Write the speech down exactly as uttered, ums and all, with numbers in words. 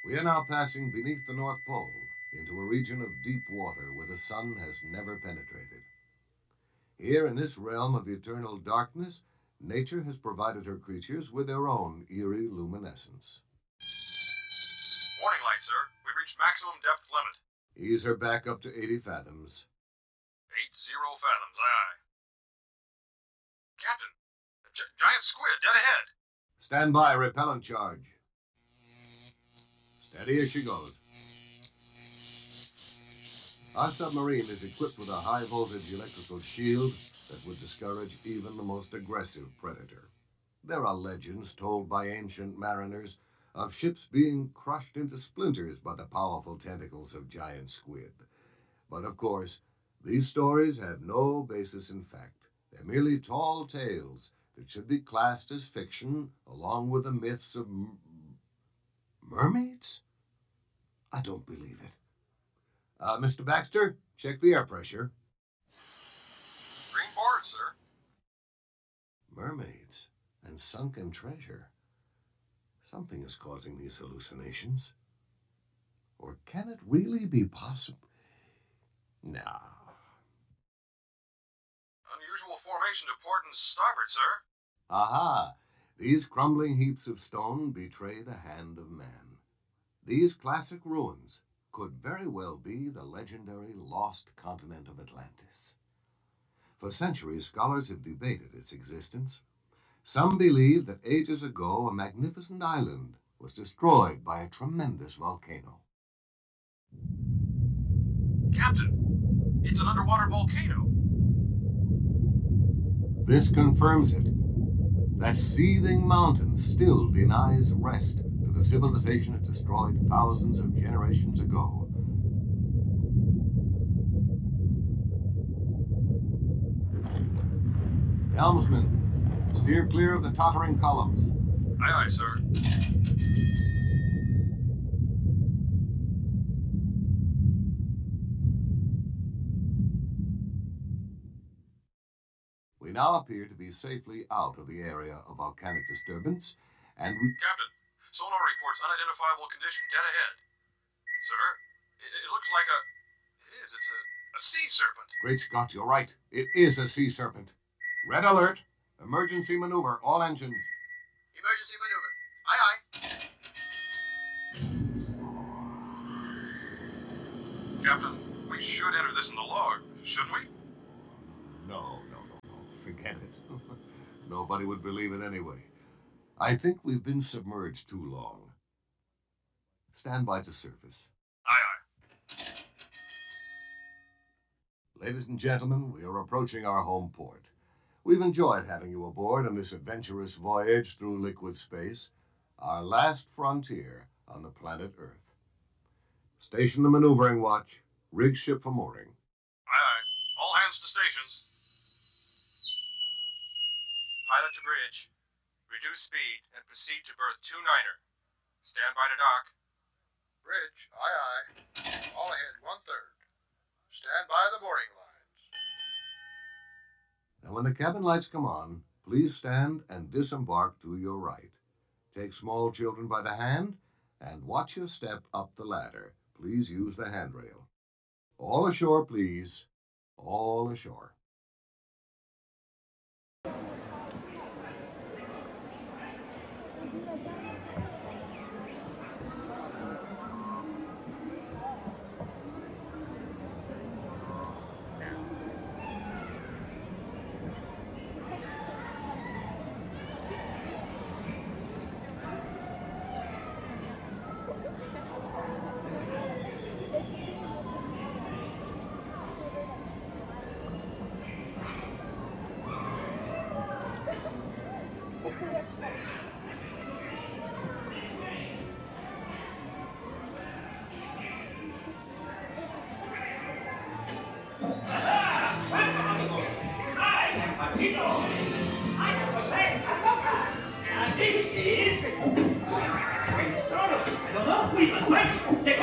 We are now passing beneath the North Pole into a region of deep water where the sun has never penetrated. Here, in this realm of eternal darkness, nature has provided her creatures with their own eerie luminescence. Warning light, sir. We've reached maximum depth limit. Ease her back up to eighty fathoms. Eight zero fathoms, aye, aye. Captain, a gi- giant squid dead ahead. Stand by, repellent charge. Steady as she goes. Our submarine is equipped with a high-voltage electrical shield that would discourage even the most aggressive predator. There are legends told by ancient mariners of ships being crushed into splinters by the powerful tentacles of giant squid. But of course, these stories have no basis in fact. They're merely tall tales that should be classed as fiction, along with the myths of m- mermaids? I don't believe it. Uh, Mister Baxter, check the air pressure. Green board, sir. Mermaids and sunken treasure. Something is causing these hallucinations. Or can it really be possible? Nah. Unusual formation to port and starboard, sir. Aha! These crumbling heaps of stone betray the hand of man. These classic ruins could very well be the legendary lost continent of Atlantis. For centuries, scholars have debated its existence. Some believe that ages ago a magnificent island was destroyed by a tremendous volcano. Captain, it's an underwater volcano. This confirms it. That seething mountain still denies rest to the civilization it destroyed thousands of generations ago. Helmsman, steer clear of the tottering columns. Aye, aye, sir. We now appear to be safely out of the area of volcanic disturbance, and we... Captain, sonar reports unidentifiable condition dead ahead. Sir, it, it looks like a... It is, it's a, a sea serpent. Great Scott, you're right. It is a sea serpent. Red alert. Emergency maneuver. All engines. Emergency maneuver. Aye, aye. Captain, we should enter this in the log, shouldn't we? No, no, no, no. Forget it. Nobody would believe it anyway. I think we've been submerged too long. Stand by to surface. Aye, aye. Ladies and gentlemen, we are approaching our home port. We've enjoyed having you aboard on this adventurous voyage through liquid space, our last frontier on the planet Earth. Station the maneuvering watch. Rig ship for mooring. Aye, aye. All hands to stations. Pilot to bridge. Reduce speed and proceed to berth two niner. Stand by to dock. Bridge, aye aye. All ahead one-third. Stand by the mooring lines. Now, when the cabin lights come on, please stand and disembark to your right. Take small children by the hand and watch your step up the ladder. Please use the handrail. All ashore, please. All ashore. This is... I don't know, we must wait.